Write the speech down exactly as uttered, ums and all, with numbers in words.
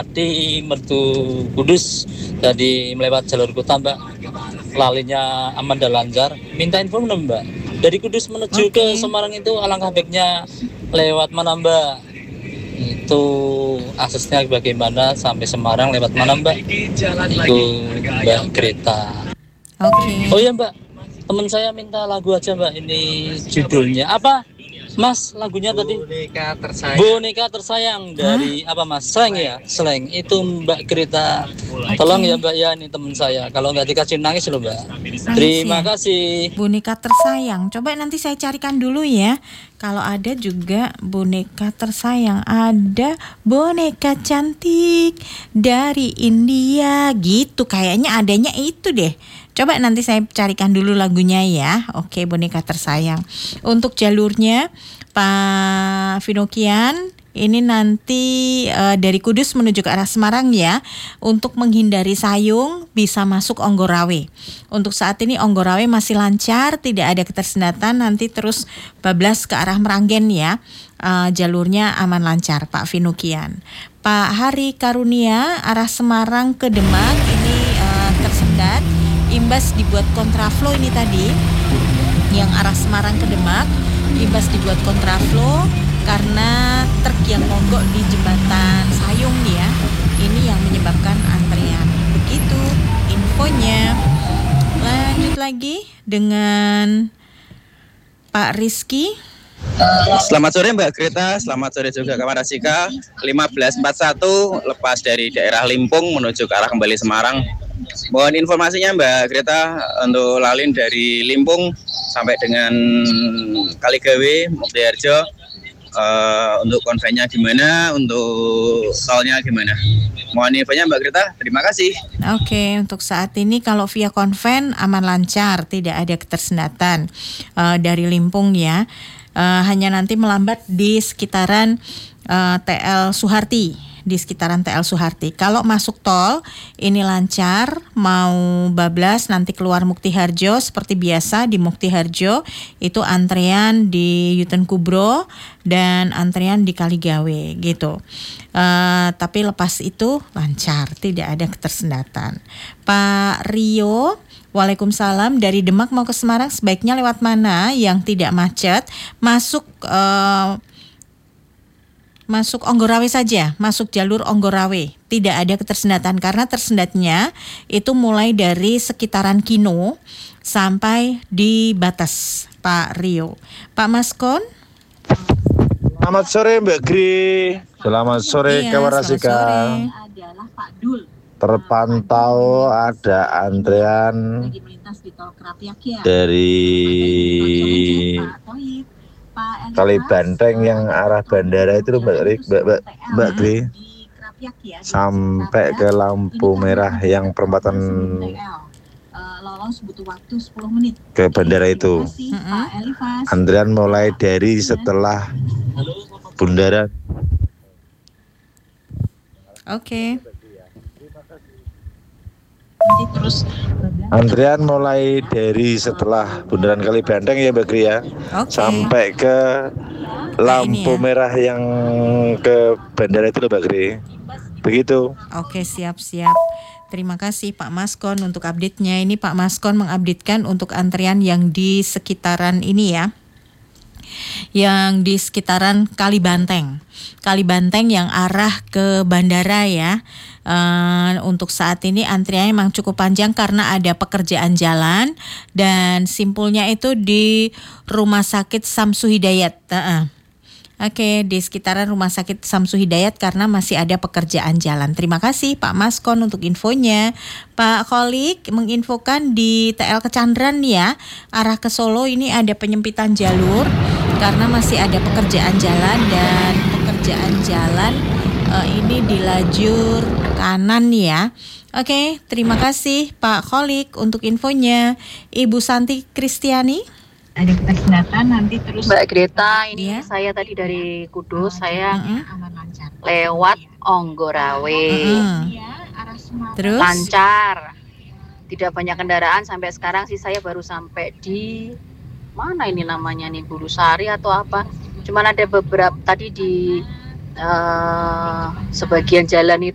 di Metu Kudus jadi melewat jalur kota Mbak, lalinya aman dan lancar. Minta info mana Mbak, dari Kudus menuju Oke. ke Semarang itu alangkah baiknya lewat mana Mbak? Itu aksesnya bagaimana sampai Semarang lewat mana Mbak? Itu Mbak Greta. Oke. Oh iya Mbak, teman saya minta lagu aja Mbak, ini judulnya apa? Mas, lagunya tadi Boneka tersayang. Boneka Tersayang dari apa Mas? Slang ya? Slang. Itu Mbak Greta. Tolong ya Mbak ya, ini teman saya. Kalau nggak dikasih nangis loh Mbak. Terima ya? kasih. Boneka Tersayang. Coba nanti saya carikan dulu ya. Kalau ada juga boneka tersayang, ada boneka cantik dari India gitu. Kayaknya adanya itu deh. Coba nanti saya carikan dulu lagunya ya. Oke, Boneka Tersayang. Untuk jalurnya Pak Vinokian, ini nanti uh, dari Kudus menuju ke arah Semarang ya. Untuk menghindari Sayung bisa masuk Onggorawe. Untuk saat ini Onggorawe masih lancar, tidak ada ketersendatan. Nanti terus bablas ke arah Meranggen ya. Uh, jalurnya aman lancar Pak Vinokian. Pak Hari Karunia arah Semarang ke Demak ini uh, tersendat. Imbas dibuat kontraflow ini tadi yang arah Semarang ke Demak, imbas dibuat kontraflow karena truk yang mogok di jembatan Sayung ya. Ini yang menyebabkan antrian. Begitu infonya. Lanjut lagi dengan Pak Rizky. Selamat sore Mbak Greta, selamat sore juga kawan Rasika. lima belas empat puluh satu lepas dari daerah Limpung menuju ke arah kembali Semarang. Mohon informasinya Mbak Greta untuk lalin dari Limpung sampai dengan Kaligawe, Muktiharjo, uh, untuk konvoynya gimana, untuk tolnya gimana. Mohon infonya Mbak Greta, terima kasih. Oke, untuk saat ini kalau via konven aman lancar, tidak ada ketersendatan uh, dari Limpung ya. Uh, hanya nanti melambat di sekitaran uh, T L Suharti, di sekitaran T L Suharti. Kalau masuk tol ini lancar, mau bablas nanti keluar Muktiharjo seperti biasa di Muktiharjo itu antrean di Yuten Kubro dan antrean di Kaligawe gitu. Uh, tapi lepas itu lancar, tidak ada ketersendatan. Pak Rio, Waalaikumsalam, dari Demak mau ke Semarang sebaiknya lewat mana yang tidak macet? Masuk uh, masuk Onggorawe saja, masuk jalur Onggorawe. Tidak ada ketersendatan karena tersendatnya itu mulai dari sekitaran Kino sampai di batas Pak Rio. Pak Maskon? Selamat sore Mbak Gri. Selamat sore Iya, kawan selamat Rasika. sore. Adalah Pak Dul. Terpantau ada antrean Lagi melintas di tol Kerapiak ya. dari Pak Toib, Pak Elias, Kalibanteng yang arah bandara itu loh, Mbak Rik, Mbak Mbak, Mbak Gri, di Kerapiak ya, di sampai ke lampu merah yang perempatan T L. Uh, lolos butuh waktu sepuluh menit. ke bandara itu. Terima kasih, Pak Elifas. Antrean mulai dari setelah bundaran. Oke. Nanti terus Antrean mulai dari setelah bundaran Kalibanteng ya Mbak Gri ya, Oke. sampai ke lampu ya. merah yang ke bandara itu loh Mbak Gri. Begitu. Oke, siap-siap. Terima kasih Pak Maskon untuk update-nya. Ini Pak Maskon mengupdatekan untuk antrian yang di sekitaran ini ya. Yang di sekitaran Kalibanteng. Kalibanteng yang arah ke bandara ya. Uh, untuk saat ini antriannya memang cukup panjang karena ada pekerjaan jalan dan simpulnya itu di Rumah Sakit Samsu Hidayat. Uh-uh. Oke, di sekitaran Rumah Sakit Samsu Hidayat karena masih ada pekerjaan jalan. Terima kasih Pak Maskon untuk infonya. Pak Kholik menginfokan di T L Kecandran ya, arah ke Solo ini ada penyempitan jalur karena masih ada pekerjaan jalan dan pekerjaan jalan uh, ini di lajur kanan ya. Oke, terima kasih Pak Kholik untuk infonya. Ibu Santi Kristiani. ada ketersendatan nanti terus. Mbak Greta, ini Ya. saya tadi dari Kudus, saya Mm-mm. aman lancar. lewat Onggorawe. Mm-mm. Ya, arah Semarang. Terus? Lancar. Tidak banyak kendaraan sampai sekarang sih, saya baru sampai di mana ini namanya nih, Bulusari atau apa. Cuman ada beberapa tadi di uh, sebagian jalan itu